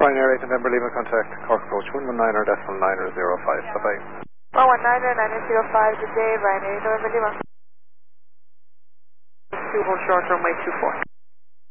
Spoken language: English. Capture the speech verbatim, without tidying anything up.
Ryanair eight November Lima, contact Cork approach one one nine or decimal nine or zero five. Bye bye. one one nine or nine zero five, good day, Ryanair eight November Lima. two hold short runway two four.